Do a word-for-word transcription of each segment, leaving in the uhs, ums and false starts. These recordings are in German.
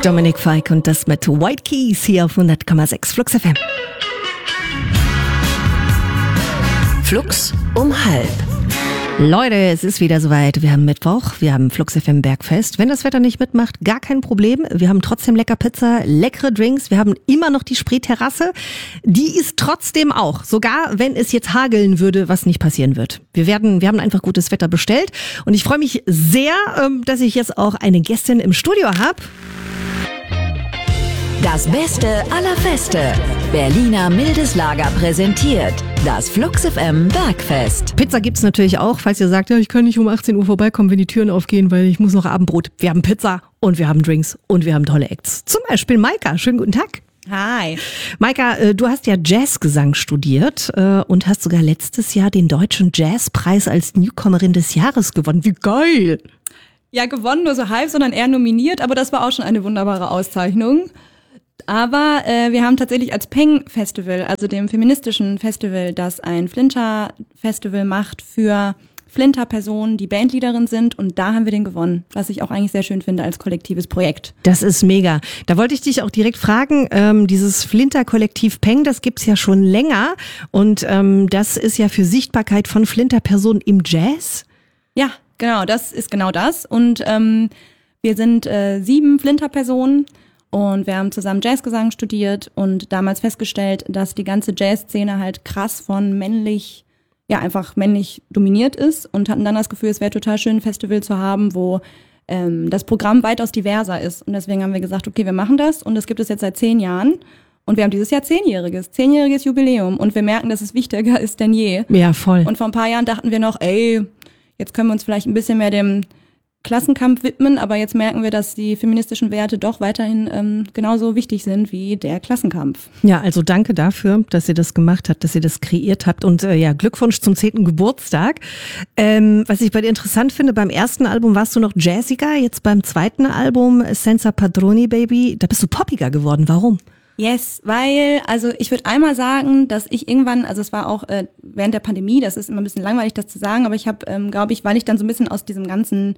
Dominik Fike und das mit White Keys hier auf hundert Komma sechs Flux F M. Flux um halb. Leute, es ist wieder soweit. Wir haben Mittwoch, wir haben Flux F M Bergfest. Wenn das Wetter nicht mitmacht, gar kein Problem. Wir haben trotzdem lecker Pizza, leckere Drinks. Wir haben immer noch die Spreeterrasse. Die ist trotzdem auch, sogar wenn es jetzt hageln würde, was nicht passieren wird. Wir werden, wir haben einfach gutes Wetter bestellt. Und ich freue mich sehr, dass ich jetzt auch eine Gästin im Studio habe. Das Beste aller Feste. Berliner Mildes Lager präsentiert das Flux F M Bergfest. Pizza gibt's natürlich auch, falls ihr sagt, ja, ich kann nicht um achtzehn Uhr vorbeikommen, wenn die Türen aufgehen, weil ich muss noch Abendbrot. Wir haben Pizza und wir haben Drinks und wir haben tolle Acts. Zum Beispiel Maika. Schönen guten Tag. Hi. Maika, du hast ja Jazzgesang studiert und hast sogar letztes Jahr den Deutschen Jazzpreis als Newcomerin des Jahres gewonnen. Wie geil! Ja, gewonnen nur so halb, sondern eher nominiert, aber das war auch schon eine wunderbare Auszeichnung. Aber äh, wir haben tatsächlich als Peng Festival, also dem feministischen Festival, das ein Flinter-Festival macht für Flinter-Personen, die Bandleaderin sind, und da haben wir den gewonnen, was ich auch eigentlich sehr schön finde als kollektives Projekt. Das ist mega. Da wollte ich dich auch direkt fragen, ähm, dieses Flinter-Kollektiv Peng, das gibt's ja schon länger und ähm, das ist ja für Sichtbarkeit von Flinter-Personen im Jazz? Ja, genau, das ist genau das und ähm, wir sind äh, sieben Flinter-Personen. Und wir haben zusammen Jazzgesang studiert und damals festgestellt, dass die ganze Jazzszene halt krass von männlich, ja einfach männlich dominiert ist und hatten dann das Gefühl, es wäre total schön, ein Festival zu haben, wo ähm, das Programm weitaus diverser ist. Und deswegen haben wir gesagt, okay, wir machen das und das gibt es jetzt seit zehn Jahren. Und wir haben dieses Jahr zehnjähriges, zehnjähriges Jubiläum und wir merken, dass es wichtiger ist denn je. Ja, voll. Und vor ein paar Jahren dachten wir noch, ey, jetzt können wir uns vielleicht ein bisschen mehr dem Klassenkampf widmen, aber jetzt merken wir, dass die feministischen Werte doch weiterhin ähm, genauso wichtig sind wie der Klassenkampf. Ja, also danke dafür, dass ihr das gemacht habt, dass ihr das kreiert habt und äh, ja, Glückwunsch zum zehnten Geburtstag. Ähm, was ich bei dir interessant finde, beim ersten Album warst du noch jazziger, jetzt beim zweiten Album Senza Padroni Baby, da bist du poppiger geworden. Warum? Yes, weil, also ich würde einmal sagen, dass ich irgendwann, also es war auch äh, während der Pandemie, das ist immer ein bisschen langweilig, das zu sagen, aber ich habe, ähm, glaube ich, weil ich dann so ein bisschen aus diesem ganzen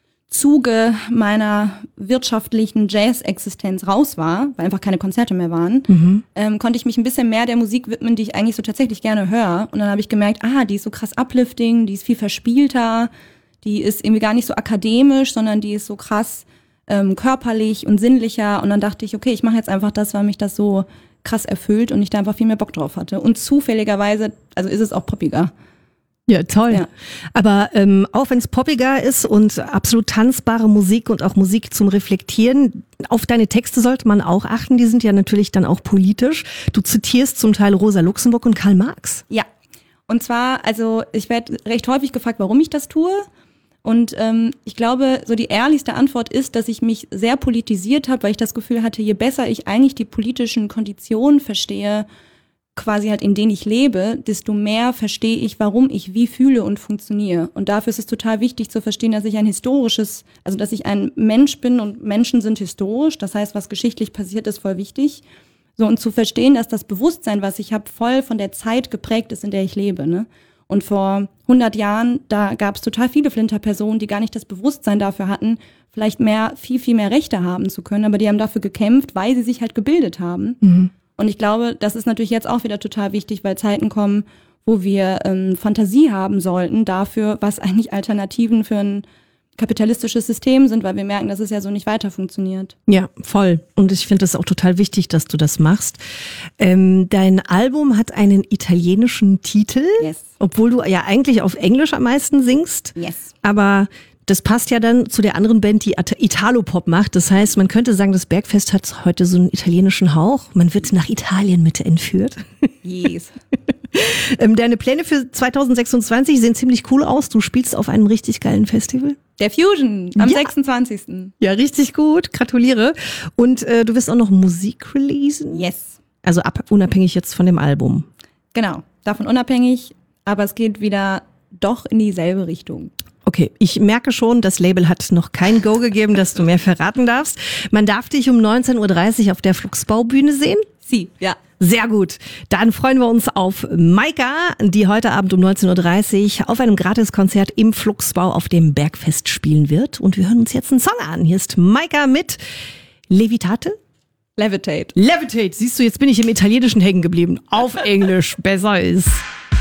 Zuge meiner wirtschaftlichen Jazz-Existenz raus war, weil einfach keine Konzerte mehr waren, mhm. ähm, konnte ich mich ein bisschen mehr der Musik widmen, die ich eigentlich so tatsächlich gerne höre. Und dann habe ich gemerkt, ah, die ist so krass uplifting, die ist viel verspielter, die ist irgendwie gar nicht so akademisch, sondern die ist so krass ähm, körperlich und sinnlicher. Und dann dachte ich, okay, ich mache jetzt einfach das, weil mich das so krass erfüllt und ich da einfach viel mehr Bock drauf hatte. Und zufälligerweise, also ist es auch poppiger. Ja, toll. Ja. Aber ähm, auch wenn es poppiger ist und absolut tanzbare Musik und auch Musik zum Reflektieren, auf deine Texte sollte man auch achten. Die sind ja natürlich dann auch politisch. Du zitierst zum Teil Rosa Luxemburg und Karl Marx. Ja, und zwar, also ich werde recht häufig gefragt, warum ich das tue. Und ähm, ich glaube, so die ehrlichste Antwort ist, dass ich mich sehr politisiert habe, weil ich das Gefühl hatte, je besser ich eigentlich die politischen Konditionen verstehe, quasi halt in denen ich lebe, desto mehr verstehe ich, warum ich wie fühle und funktioniere. Und dafür ist es total wichtig zu verstehen, dass ich ein historisches, also dass ich ein Mensch bin und Menschen sind historisch. Das heißt, was geschichtlich passiert, ist voll wichtig. So, und zu verstehen, dass das Bewusstsein, was ich habe, voll von der Zeit geprägt ist, in der ich lebe, ne? Und vor hundert Jahren, da gab es total viele Flinter-Personen, die gar nicht das Bewusstsein dafür hatten, vielleicht mehr, viel, viel mehr Rechte haben zu können, aber die haben dafür gekämpft, weil sie sich halt gebildet haben. Mhm. Und ich glaube, das ist natürlich jetzt auch wieder total wichtig, weil Zeiten kommen, wo wir ähm, Fantasie haben sollten dafür, was eigentlich Alternativen für ein kapitalistisches System sind, weil wir merken, dass es ja so nicht weiter funktioniert. Ja, voll. Und ich finde es auch total wichtig, dass du das machst. Ähm, dein Album hat einen italienischen Titel, yes. Obwohl du ja eigentlich auf Englisch am meisten singst. Yes. Aber das passt ja dann zu der anderen Band, die Italo-Pop macht. Das heißt, man könnte sagen, das Bergfest hat heute so einen italienischen Hauch. Man wird nach Italien mit entführt. Yes. Deine Pläne für zwanzig sechsundzwanzig sehen ziemlich cool aus. Du spielst auf einem richtig geilen Festival. Der Fusion am ja. sechsundzwanzigsten Ja, richtig gut. Gratuliere. Und äh, du wirst auch noch Musik releasen? Yes. Also ab, unabhängig jetzt von dem Album. Genau, davon unabhängig. Aber es geht wieder doch in dieselbe Richtung. Okay, ich merke schon, das Label hat noch kein Go gegeben, dass du mehr verraten darfst. Man darf dich um neunzehn Uhr dreißig auf der Fluxbaubühne sehen. Sie, ja. Sehr gut. Dann freuen wir uns auf Maika, die heute Abend um neunzehn Uhr dreißig auf einem Gratiskonzert im Fluxbau auf dem Bergfest spielen wird. Und wir hören uns jetzt einen Song an. Hier ist Maika mit Levitate? Levitate. Levitate. Siehst du, jetzt bin ich im Italienischen hängen geblieben. Auf Englisch. Besser ist.